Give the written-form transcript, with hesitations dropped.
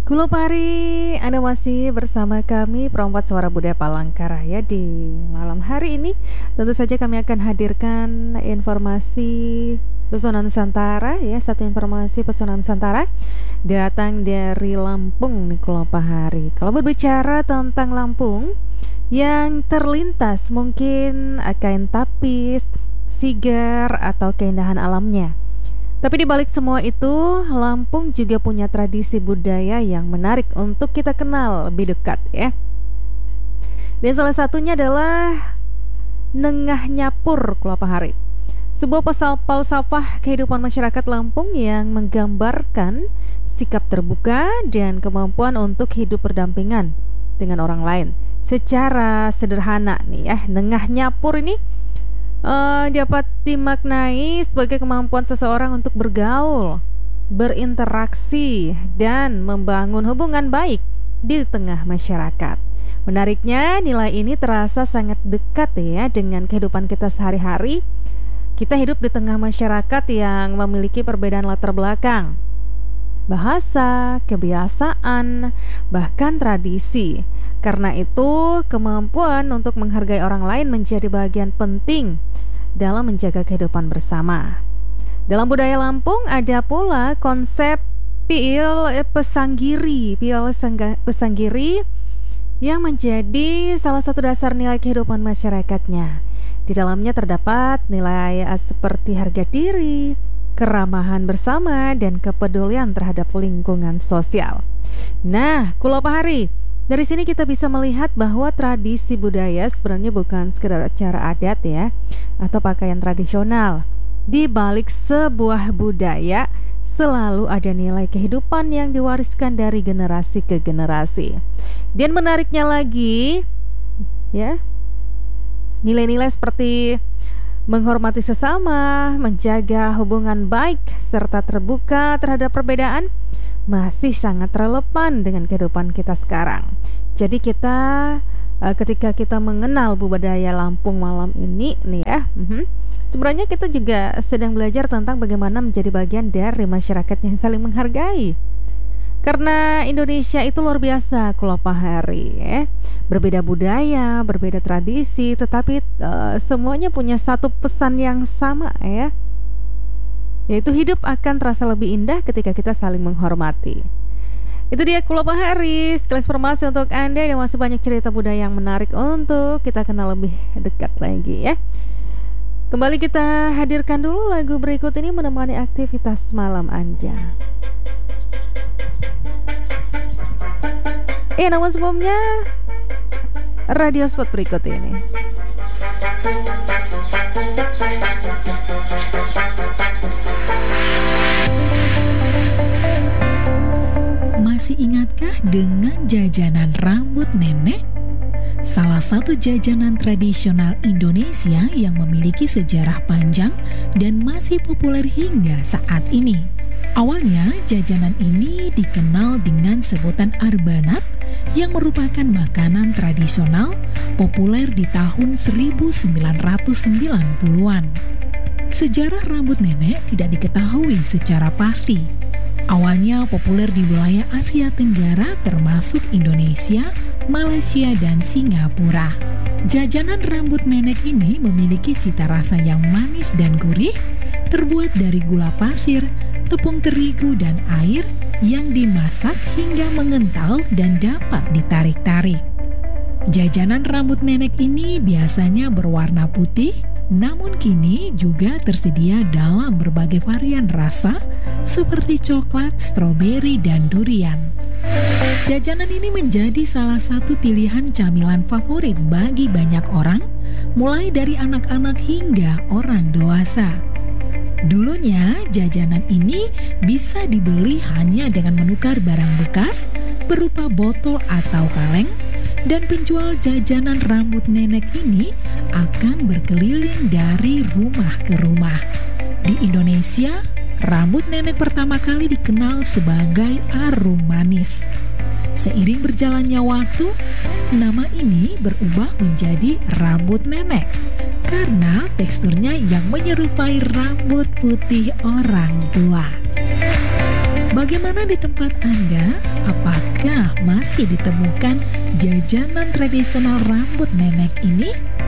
Kulo Pari, Anda masih bersama kami Perempat Suara Budaya Palangkaraya di malam hari ini. Tentu saja kami akan hadirkan informasi Pesona Nusantara ya, satu informasi Pesona Nusantara datang dari Lampung nih Kulo Pari. Kalau berbicara tentang Lampung, yang terlintas mungkin kain tapis, sigar atau keindahan alamnya. Tapi di balik semua itu, Lampung juga punya tradisi budaya yang menarik untuk kita kenal lebih dekat ya. Dan salah satunya adalah Nengah Nyapur Kelapa Hari. Sebuah falsafah kehidupan masyarakat Lampung yang menggambarkan sikap terbuka dan kemampuan untuk hidup berdampingan dengan orang lain. Secara sederhana nih ya, Nengah Nyapur ini dapat dimaknai sebagai kemampuan seseorang untuk bergaul, berinteraksi, dan membangun hubungan baik di tengah masyarakat. Menariknya, nilai ini terasa sangat dekat ya dengan kehidupan kita sehari-hari. Kita hidup di tengah masyarakat yang memiliki perbedaan latar belakang, bahasa, kebiasaan, bahkan tradisi. Karena itu, kemampuan untuk menghargai orang lain menjadi bagian penting dalam menjaga kehidupan bersama. Dalam budaya Lampung ada pula konsep pesanggiri yang menjadi salah satu dasar nilai kehidupan masyarakatnya. Di dalamnya terdapat nilai seperti harga diri, keramahan bersama, dan kepedulian terhadap lingkungan sosial. Nah, Kulo Pahari, dari sini kita bisa melihat bahwa tradisi budaya sebenarnya bukan sekedar cara adat ya, atau pakaian tradisional. Di balik sebuah budaya selalu ada nilai kehidupan yang diwariskan dari generasi ke generasi. Dan menariknya lagi, ya, nilai-nilai seperti menghormati sesama, menjaga hubungan baik, serta terbuka terhadap perbedaan masih sangat relevan dengan kehidupan kita sekarang. Jadi kita ketika kita mengenal budaya Lampung malam ini nih ya, sebenarnya kita juga sedang belajar tentang bagaimana menjadi bagian dari masyarakat yang saling menghargai. Karena Indonesia itu luar biasa Kulo Pahari ya. Berbeda budaya, berbeda tradisi, tetapi semuanya punya satu pesan yang sama ya, yaitu hidup akan terasa lebih indah ketika kita saling menghormati. Itu dia Kulo Pahari, sekilas informasi untuk Anda, dan masih banyak cerita budaya yang menarik untuk kita kenal lebih dekat lagi ya. Kembali kita hadirkan dulu lagu berikut ini menemani aktivitas malam Anda. Namun sebelumnya radio spot berikut ini. Masih ingatkah dengan jajanan rambut nenek? Salah satu jajanan tradisional Indonesia yang memiliki sejarah panjang dan masih populer hingga saat ini. Awalnya jajanan ini dikenal dengan sebutan arbanat yang merupakan makanan tradisional populer di tahun 1990-an. Sejarah rambut nenek tidak diketahui secara pasti. Awalnya populer di wilayah Asia Tenggara termasuk Indonesia, Malaysia, dan Singapura. Jajanan rambut nenek ini memiliki cita rasa yang manis dan gurih, terbuat dari gula pasir, tepung terigu, dan air yang dimasak hingga mengental dan dapat ditarik-tarik. Jajanan rambut nenek ini biasanya berwarna putih, namun kini juga tersedia dalam berbagai varian rasa seperti coklat, stroberi, dan durian. Jajanan ini menjadi salah satu pilihan camilan favorit bagi banyak orang, mulai dari anak-anak hingga orang dewasa. Dulunya, jajanan ini bisa dibeli hanya dengan menukar barang bekas berupa botol atau kaleng, dan penjual jajanan rambut nenek ini akan berkeliling dari rumah ke rumah. Di Indonesia, rambut nenek pertama kali dikenal sebagai arum manis. Seiring berjalannya waktu, nama ini berubah menjadi rambut nenek karena teksturnya yang menyerupai rambut putih orang tua. Bagaimana di tempat Anda? Apakah masih ditemukan jajanan tradisional rambut nenek ini?